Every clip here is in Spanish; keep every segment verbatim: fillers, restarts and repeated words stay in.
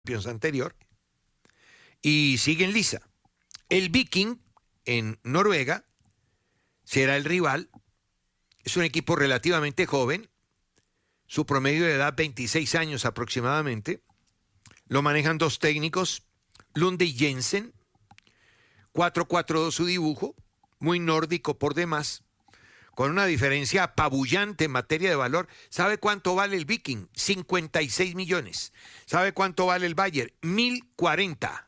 Champions anterior y siguen lisa. El Viking en Noruega será el rival. Es un equipo relativamente joven, su promedio de edad veintiséis años aproximadamente. Lo manejan dos técnicos, Lunde y Jensen. cuatro cuatro dos su dibujo, muy nórdico por demás, con una diferencia apabullante en materia de valor. ¿Sabe cuánto vale el Viking? cincuenta y seis millones. ¿Sabe cuánto vale el Bayern? mil cuarenta.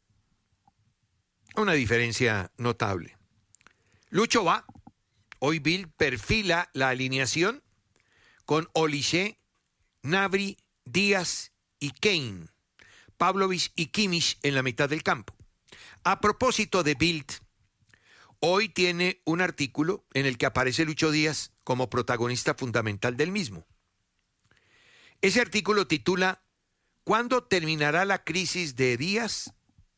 Una diferencia notable. Lucho va. Hoy Bill perfila la alineación con Olise, Gnabry, Díaz y Kane, Pavlovic y Kimmich en la mitad del campo. A propósito de Bild, hoy tiene un artículo en el que aparece Lucho Díaz como protagonista fundamental del mismo. Ese artículo titula ¿Cuándo terminará la crisis de Díaz?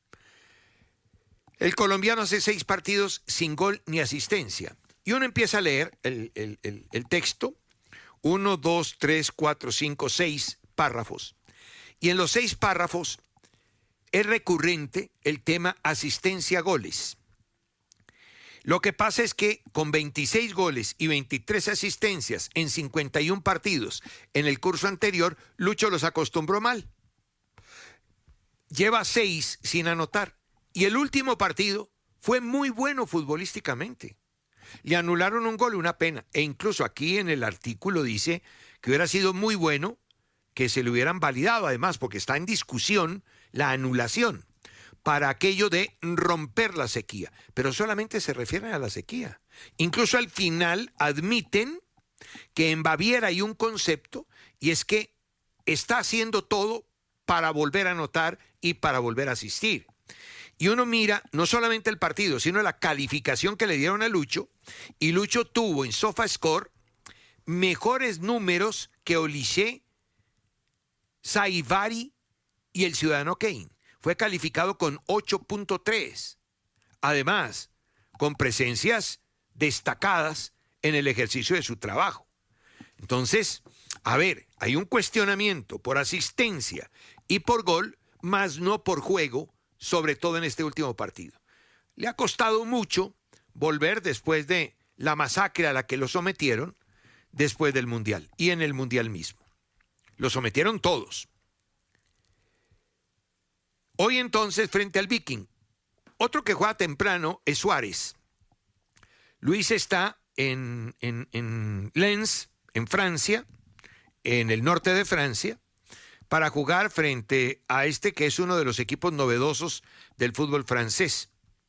El colombiano hace seis partidos sin gol ni asistencia. Y uno empieza a leer el, el, el, el texto, uno, dos, tres, cuatro, cinco, seis párrafos. Y en los seis párrafos es recurrente el tema asistencia-goles. Lo que pasa es que con veintiséis goles y veintitrés asistencias en cincuenta y uno partidos en el curso anterior, Lucho los acostumbró mal. Lleva seis sin anotar. Y el último partido fue muy bueno futbolísticamente. Le anularon un gol, una pena. E incluso aquí en el artículo dice que hubiera sido muy bueno que se le hubieran validado, además, porque está en discusión la anulación para aquello de romper la sequía. Pero solamente se refieren a la sequía. Incluso al final admiten que en Baviera hay un concepto, y es que está haciendo todo para volver a anotar y para volver a asistir. Y uno mira no solamente el partido, sino la calificación que le dieron a Lucho, y Lucho tuvo en SofaScore mejores números que Olise, Saivari y el Ciudadano Kane. Fue calificado con ocho punto tres. Además, con presencias destacadas en el ejercicio de su trabajo. Entonces, a ver, hay un cuestionamiento por asistencia y por gol, más no por juego, sobre todo en este último partido. Le ha costado mucho volver después de la masacre a la que lo sometieron después del Mundial y en el Mundial mismo. Lo sometieron todos. Hoy entonces, frente al Viking, otro que juega temprano es Suárez. Luis está en, en, en Lens, en Francia, en el norte de Francia, para jugar frente a este que es uno de los equipos novedosos del fútbol francés.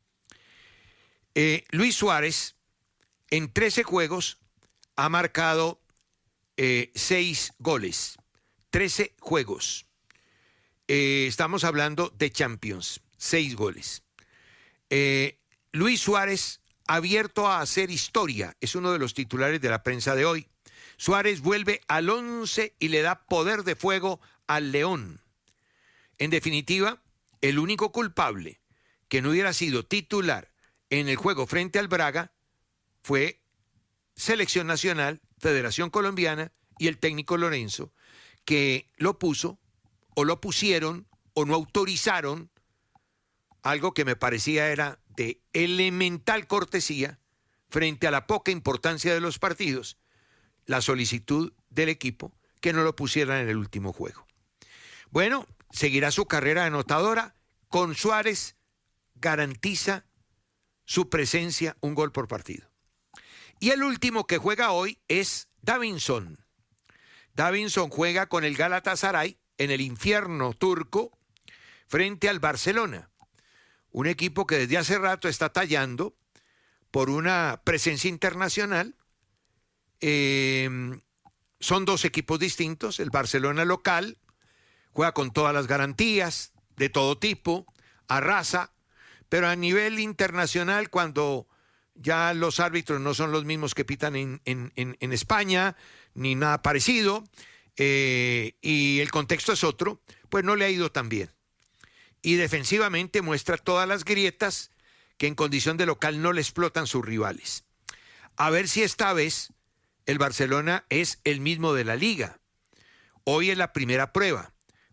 Eh, Luis Suárez, en trece juegos, ha marcado eh, seis goles. trece juegos. Eh, estamos hablando de Champions, seis goles. Eh, Luis Suárez, abierto a hacer historia, es uno de los titulares de la prensa de hoy. Suárez vuelve al once y le da poder de fuego al León. En definitiva, el único culpable que no hubiera sido titular en el juego frente al Braga fue Selección Nacional, Federación Colombiana y el técnico Lorenzo, que lo puso o lo pusieron o no autorizaron, algo que me parecía era de elemental cortesía frente a la poca importancia de los partidos, la solicitud del equipo que no lo pusieran en el último juego. Bueno, seguirá su carrera anotadora. Con Suárez garantiza su presencia, un gol por partido. Y el último que juega hoy es Davinson. Davinson juega con el Galatasaray en el infierno turco frente al Barcelona. Un equipo que desde hace rato está tallando por una presencia internacional. Eh, son dos equipos distintos. El Barcelona local juega con todas las garantías de todo tipo, arrasa, pero a nivel internacional, cuando ya los árbitros no son los mismos que pitan en, en, en, en España, ni nada parecido, eh, y el contexto es otro, pues no le ha ido tan bien. Y defensivamente muestra todas las grietas que en condición de local no le explotan sus rivales. A ver si esta vez el Barcelona es el mismo de la Liga. Hoy es la primera prueba.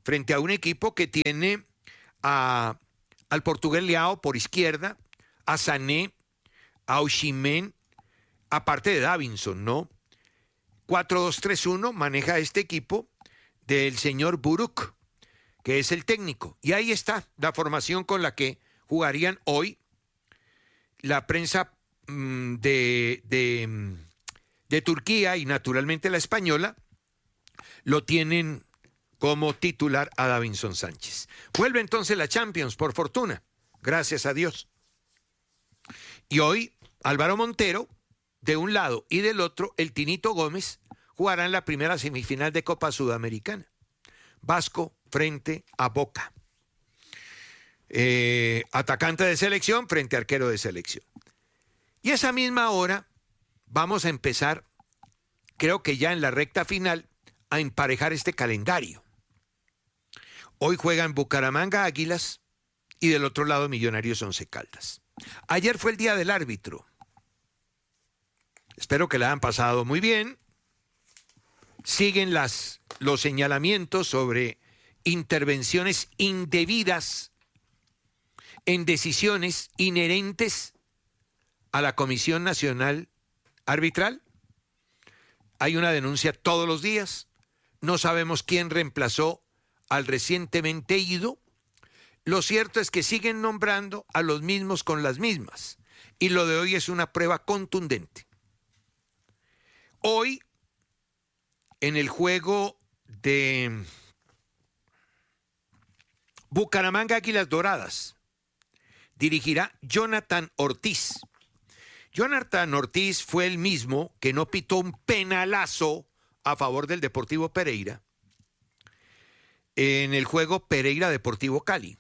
frente a un equipo que tiene a, al portugués Leao por izquierda, a Sané, a Osimhen, aparte de Davinson, ¿no? cuatro dos tres uno maneja este equipo del señor Buruk, que es el técnico. Y ahí está la formación con la que jugarían hoy. La prensa mmm, de, de, de Turquía y naturalmente la española lo tienen como titular a Davinson Sánchez. Vuelve entonces la Champions, por fortuna, gracias a Dios. Y hoy Álvaro Montero, de un lado y del otro, el Tinito Gómez, jugarán la primera semifinal de Copa Sudamericana. Vasco frente a Boca. Eh, atacante de selección frente a arquero de selección. Y esa misma hora vamos a empezar, creo que ya en la recta final, a emparejar este calendario. Hoy juegan Bucaramanga Águilas y del otro lado Millonarios Once Caldas. Ayer fue el día del árbitro. Espero que la han pasado muy bien. Siguen las, los señalamientos sobre intervenciones indebidas en decisiones inherentes a la Comisión Nacional Arbitral. Hay una denuncia todos los días. No sabemos quién reemplazó al recientemente ido. Lo cierto es que siguen nombrando a los mismos con las mismas. Y lo de hoy es una prueba contundente. Hoy, en el juego de Bucaramanga Águilas Doradas, dirigirá Jonathan Ortiz. Jonathan Ortiz fue el mismo que no pitó un penalazo a favor del Deportivo Pereira en el juego Pereira Deportivo Cali.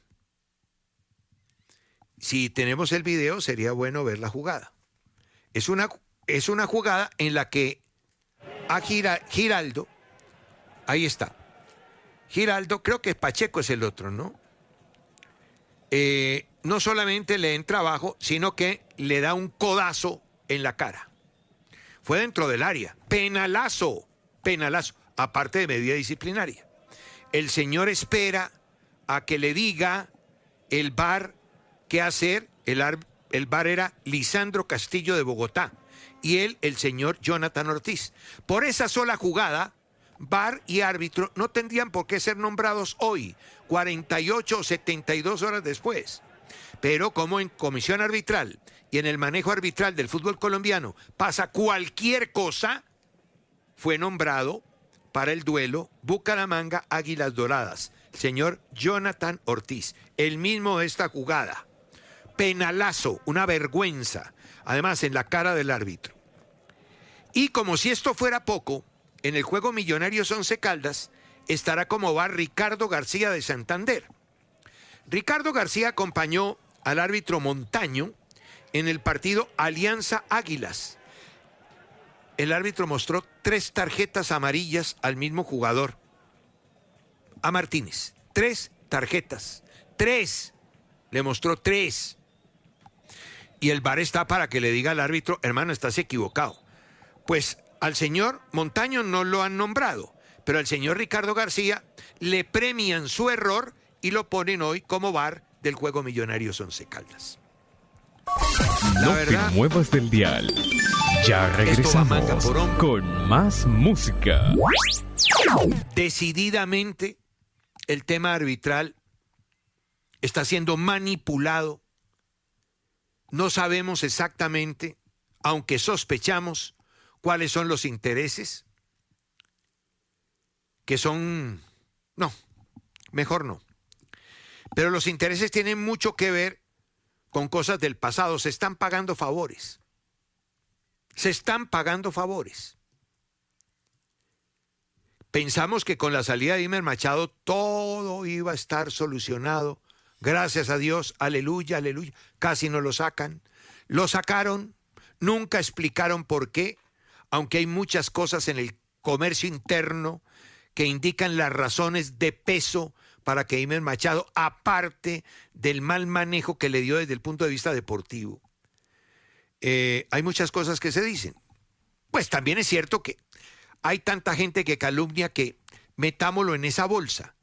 Si tenemos el video, sería bueno ver la jugada. Es una, es una jugada en la que a Gira, Giraldo, ahí está, Giraldo, creo que Pacheco es el otro, ¿no? Eh, no solamente le entra abajo, sino que le da un codazo en la cara. Fue dentro del área, penalazo, penalazo, aparte de medida disciplinaria. El señor espera a que le diga el V A R qué hacer. El, el V A R era Lisandro Castillo de Bogotá y él, el señor Jonathan Ortiz. Por esa sola jugada, V A R y árbitro no tendrían por qué ser nombrados hoy, cuarenta y ocho o setenta y dos horas después. Pero como en comisión arbitral y en el manejo arbitral del fútbol colombiano pasa cualquier cosa, fue nombrado para el duelo Bucaramanga Águilas Doradas, señor Jonathan Ortiz, el mismo de esta jugada. Penalazo, una vergüenza, además en la cara del árbitro. Y como si esto fuera poco, en el juego Millonarios Once Caldas estará como V A R Ricardo García de Santander. Ricardo García acompañó al árbitro Montaño en el partido Alianza Águilas. El árbitro mostró tres tarjetas amarillas al mismo jugador, a Martínez. Tres tarjetas. Tres. Le mostró tres. Y el V A R está para que le diga al árbitro, hermano, estás equivocado. Pues al señor Montaño no lo han nombrado, pero al señor Ricardo García le premian su error y lo ponen hoy como V A R del juego Millonarios Once Caldas. La no verdad, te muevas del dial. Ya regresamos con más música. Decididamente el tema arbitral está siendo manipulado. No sabemos exactamente, aunque sospechamos, cuáles son los intereses, que son... No, mejor no. Pero los intereses tienen mucho que ver con cosas del pasado. Se están pagando favores. Se están pagando favores. Pensamos que con la salida de Imer Machado todo iba a estar solucionado. Gracias a Dios, aleluya, aleluya. Casi no lo sacan. Lo sacaron, nunca explicaron por qué, aunque hay muchas cosas en el comercio interno que indican las razones de peso para que Imer Machado, aparte del mal manejo que le dio desde el punto de vista deportivo, eh, hay muchas cosas que se dicen. Pues también es cierto que hay tanta gente que calumnia que metámoslo en esa bolsa.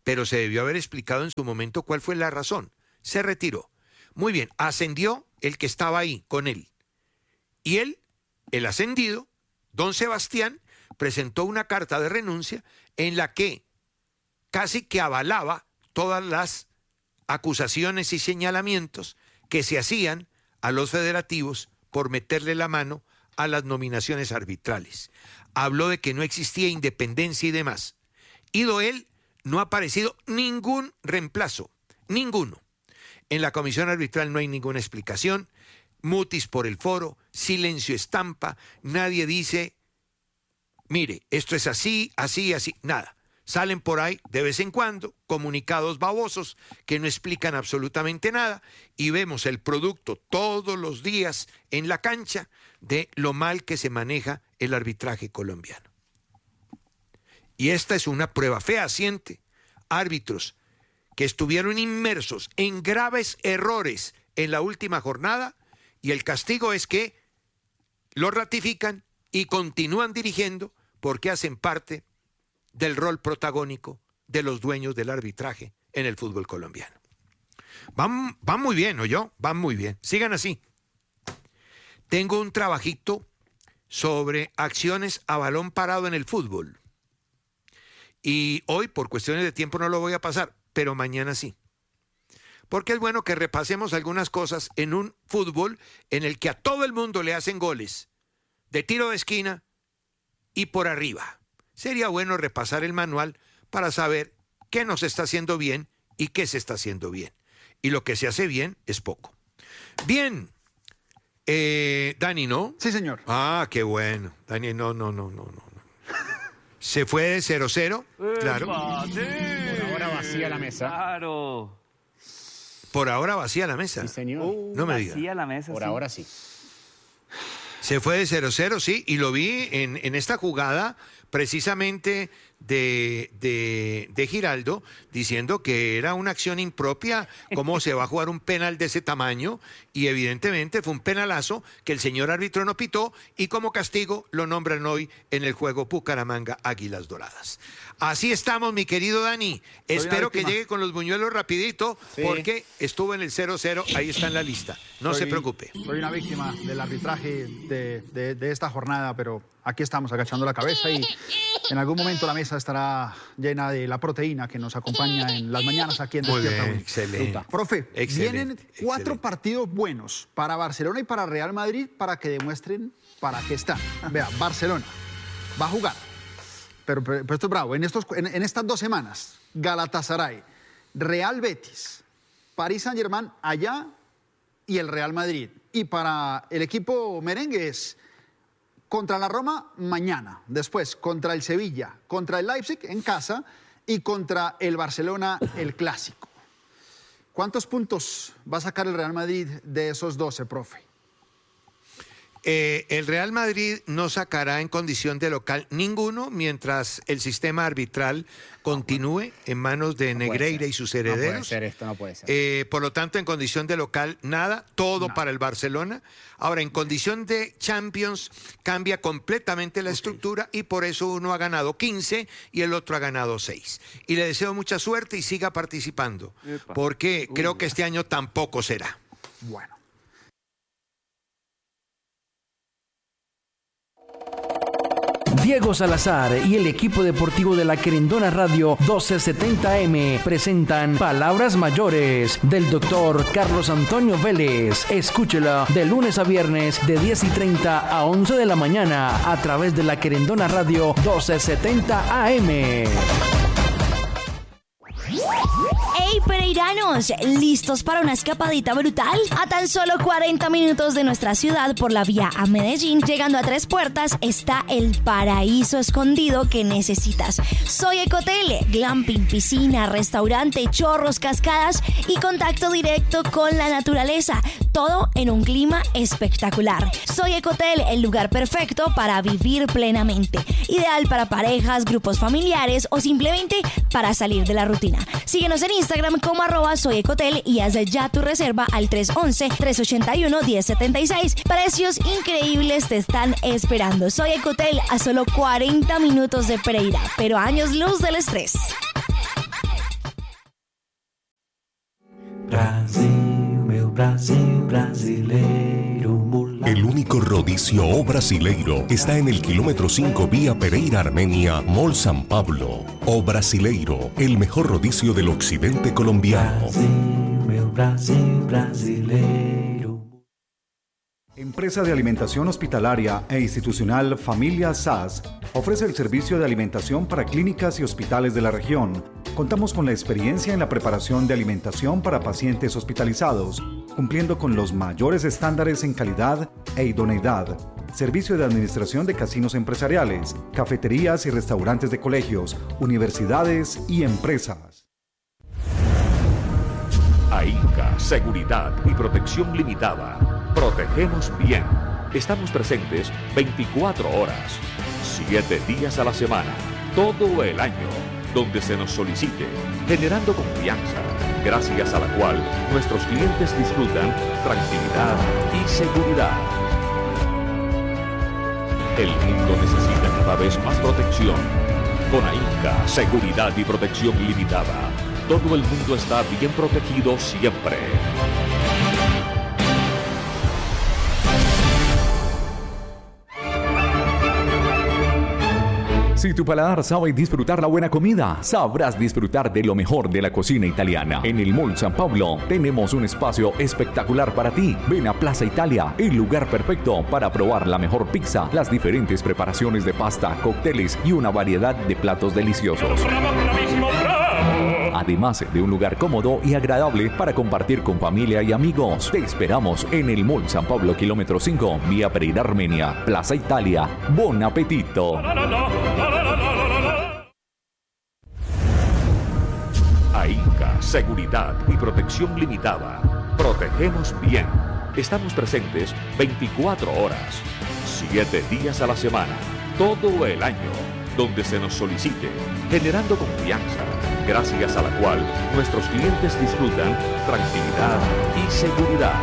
pero se debió haber explicado en su momento cuál fue la razón. Se retiró. Muy bien, ascendió el que estaba ahí con él. Y él, el ascendido, don Sebastián, presentó una carta de renuncia en la que casi que avalaba todas las acusaciones y señalamientos que se hacían a los federativos por meterle la mano a las nominaciones arbitrales. Habló de que no existía independencia y demás. Ido él, no ha aparecido ningún reemplazo, ninguno. En la comisión arbitral no hay ninguna explicación, mutis por el foro, silencio estampa, nadie dice, mire, esto es así, así, así, nada. Salen por ahí de vez en cuando comunicados babosos que no explican absolutamente nada y vemos el producto todos los días en la cancha de lo mal que se maneja el arbitraje colombiano. Y esta es una prueba fehaciente. Árbitros que estuvieron inmersos en graves errores en la última jornada y el castigo es que lo ratifican y continúan dirigiendo porque hacen parte del rol protagónico de los dueños del arbitraje en el fútbol colombiano. Van, van muy bien, ¿oyó? Van muy bien. Sigan así. Tengo un trabajito sobre acciones a balón parado en el fútbol. Y hoy, por cuestiones de tiempo, no lo voy a pasar, pero mañana sí. Porque es bueno que repasemos algunas cosas en un fútbol en el que a todo el mundo le hacen goles de tiro de esquina y por arriba. Sería bueno repasar el manual para saber qué no se está haciendo bien y qué se está haciendo bien. Y lo que se hace bien es poco. Bien, eh, Dani, ¿no? Sí, señor. Ah, qué bueno. Dani, no, no, no, no, no. Se fue de cero cero, claro. Sí. Por ahora vacía la mesa. Claro. Por ahora vacía la mesa. Sí, señor. Uh, no me diga. Vacía la mesa. Por sí. ahora sí. Se fue de cero cero, sí, y lo vi en, en esta jugada precisamente de, de, de Giraldo, diciendo que era una acción impropia, cómo se va a jugar un penal de ese tamaño, y evidentemente fue un penalazo que el señor árbitro no pitó, y como castigo lo nombran hoy en el juego Bucaramanga Águilas Doradas. Así estamos, mi querido Dani. Soy Espero que víctima. llegue con los buñuelos rapidito, Sí. porque estuvo en el cero cero, ahí está en la lista. No Soy- se preocupe. Soy una víctima del arbitraje de, de- de esta jornada, pero aquí estamos agachando la cabeza y en algún momento la mesa estará llena de la proteína que nos acompaña en las mañanas aquí en Muy Despierta bien, Blue. excelente. Ruta. Profe, Excelente, vienen cuatro excelente. partidos buenos para Barcelona y para Real Madrid para que demuestren para qué están. Vea, Barcelona va a jugar. Pero, pero- pero esto es bravo. En, estos, en, en estas dos semanas, Galatasaray, Real Betis, París Saint-Germain allá y el Real Madrid. Y para el equipo merengue es contra la Roma mañana, después contra el Sevilla, contra el Leipzig en casa y contra el Barcelona el clásico. ¿Cuántos puntos va a sacar el Real Madrid de esos doce, profe? Eh, el Real Madrid no sacará en condición de local ninguno mientras el sistema arbitral continúe en manos de Negreira y sus herederos. No puede ser esto, no puede ser. Eh, por lo tanto, en condición de local, nada, todo Nada. para el Barcelona. Ahora, en condición de Champions, cambia completamente la estructura y por eso uno ha ganado quince y el otro ha ganado seis. Y le deseo mucha suerte y siga participando, Epa. porque creo que este año tampoco será. Bueno. Diego Salazar y el equipo deportivo de la Querendona Radio doce setenta M presentan Palabras Mayores del doctor Carlos Antonio Vélez. Escúchela de lunes a viernes de diez y treinta a once de la mañana a través de la Querendona Radio doce setenta A M. ¡Hey, pereiranos! ¿Listos para una escapadita brutal? A tan solo cuarenta minutos de nuestra ciudad por la vía a Medellín, llegando a Tres Puertas, está el paraíso escondido que necesitas. Soy Ecotel, glamping, piscina, restaurante, chorros, cascadas y contacto directo con la naturaleza. Todo en un clima espectacular. Soy Ecotel, el lugar perfecto para vivir plenamente. Ideal para parejas, grupos familiares o simplemente para salir de la rutina. Síguenos en Instagram como arroba Soy Ecotel y haz ya tu reserva al tres once, tres ochenta y uno, diez setenta y seis. Precios increíbles te están esperando. Soy Ecotel a solo cuarenta minutos de Pereira, pero años luz del estrés. Brasil, brasileiro, mulato. El único rodicio O Brasileiro está en el kilómetro cinco vía Pereira Armenia, Mall San Pablo. O Brasileiro, el mejor rodicio del occidente colombiano. Brasil, meu Brasil, brasileiro. Empresa de Alimentación Hospitalaria e Institucional Familia S A S ofrece el servicio de alimentación para clínicas y hospitales de la región. Contamos con la experiencia en la preparación de alimentación para pacientes hospitalizados, cumpliendo con los mayores estándares en calidad e idoneidad. Servicio de administración de casinos empresariales, cafeterías y restaurantes de colegios, universidades y empresas. AINCA, Seguridad y Protección Limitada. Protegemos bien. Estamos presentes veinticuatro horas, siete días a la semana, todo el año, donde se nos solicite, generando confianza, gracias a la cual nuestros clientes disfrutan tranquilidad y seguridad. El mundo necesita cada vez más protección. Con AINCA, Seguridad y Protección Limitada, todo el mundo está bien protegido siempre. Si tu paladar sabe disfrutar la buena comida, sabrás disfrutar de lo mejor de la cocina italiana. En el Mall San Pablo tenemos un espacio espectacular para ti. Ven a Plaza Italia, el lugar perfecto para probar la mejor pizza, las diferentes preparaciones de pasta, cócteles y una variedad de platos deliciosos. Además de un lugar cómodo y agradable para compartir con familia y amigos. Te esperamos en el Mall San Pablo, kilómetro cinco, vía Pereira Armenia, Plaza Italia. ¡Bon appetito! AINCA, Seguridad y Protección Limitada. Protegemos bien. Estamos presentes veinticuatro horas, siete días a la semana, todo el año, donde se nos solicite, generando confianza, gracias a la cual nuestros clientes disfrutan tranquilidad y seguridad.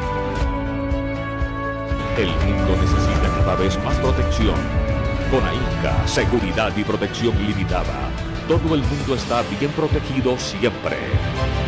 El mundo necesita cada vez más protección. Con AINCA, Seguridad y Protección Limitada, todo el mundo está bien protegido siempre.